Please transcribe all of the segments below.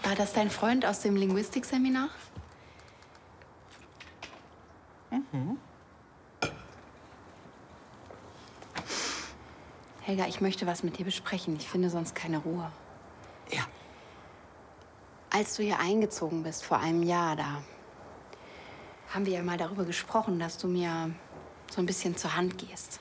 War das dein Freund aus dem Linguistikseminar? Mhm. Helga, ich möchte was mit dir besprechen. Ich finde sonst keine Ruhe. Ja. Als du hier eingezogen bist, vor einem Jahr, da haben wir ja mal darüber gesprochen, dass du mir so ein bisschen zur Hand gehst.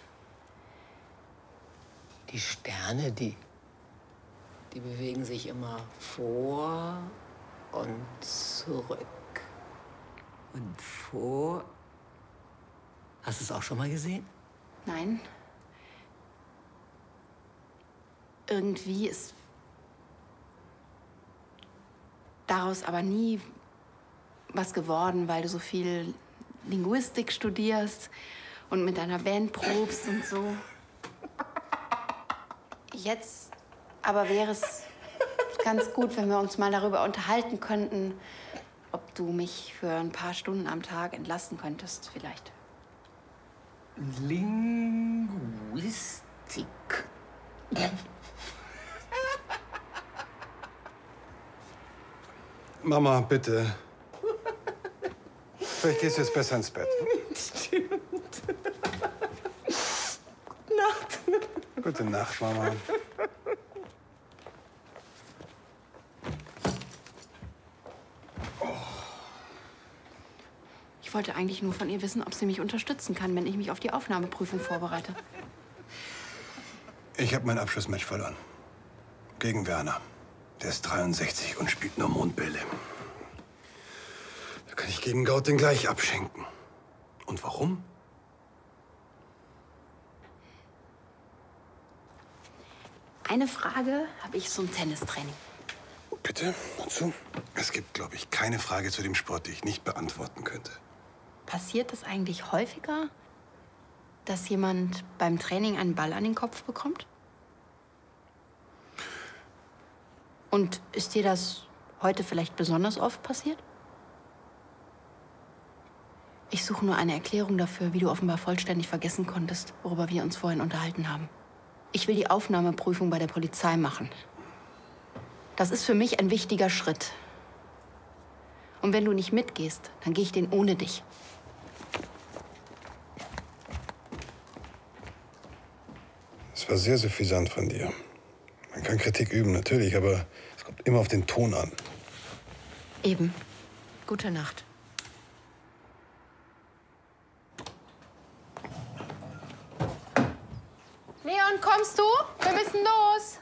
Die Sterne, die bewegen sich immer vor und zurück. Und vor. Hast du es auch schon mal gesehen? Nein. Irgendwie ist daraus aber nie was geworden, weil du so viel Linguistik studierst und mit deiner Band probst und so. Jetzt aber wäre es ganz gut, wenn wir uns mal darüber unterhalten könnten, ob du mich für ein paar Stunden am Tag entlasten könntest, vielleicht. Linguistik. Mama, bitte. Vielleicht gehst du jetzt besser ins Bett. Stimmt. Nacht. Gute Nacht, Mama. Ich wollte eigentlich nur von ihr wissen, ob sie mich unterstützen kann, wenn ich mich auf die Aufnahmeprüfung vorbereite. Ich habe mein Abschlussmatch verloren. Gegen Werner. Der ist 63 und spielt nur Mondbälle. Da kann ich jedem Gaut den gleich abschenken. Und warum? Eine Frage habe ich zum Tennistraining. Bitte, dazu? Es gibt, glaube ich, keine Frage zu dem Sport, die ich nicht beantworten könnte. Passiert es eigentlich häufiger, dass jemand beim Training einen Ball an den Kopf bekommt? Und ist dir das heute vielleicht besonders oft passiert? Ich suche nur eine Erklärung dafür, wie du offenbar vollständig vergessen konntest, worüber wir uns vorhin unterhalten haben. Ich will die Aufnahmeprüfung bei der Polizei machen. Das ist für mich ein wichtiger Schritt. Und wenn du nicht mitgehst, dann gehe ich den ohne dich. Es war sehr suffisant von dir. Man kann Kritik üben, natürlich, aber es kommt immer auf den Ton an. Eben. Gute Nacht. Leon, kommst du? Wir müssen los.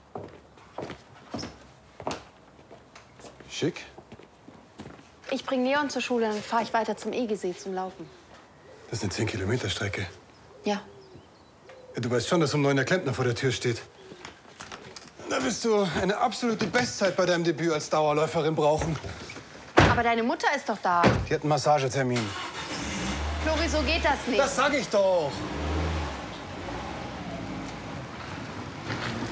Schick. Ich bringe Leon zur Schule, dann fahre ich weiter zum Egesee zum Laufen. Das ist eine 10-Kilometer-Strecke. Ja. Ja, du weißt schon, dass um 9 der Klempner vor der Tür steht. Da wirst du eine absolute Bestzeit bei deinem Debüt als Dauerläuferin brauchen. Aber deine Mutter ist doch da. Die hat einen Massagetermin. Flori, so geht das nicht. Das sag ich doch.